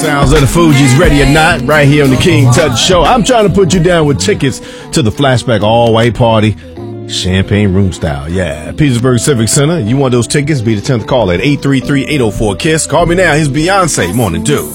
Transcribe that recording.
Sounds of the Fugees, ready or not, right here on the King Tut Show. I'm trying to put you down with tickets to the Flashback all-white party, champagne room style. Yeah, Petersburg Civic Center. You want those tickets? Be the 10th call at 833-804-KISS. Call me now. Here's Beyonce, Morning Dew.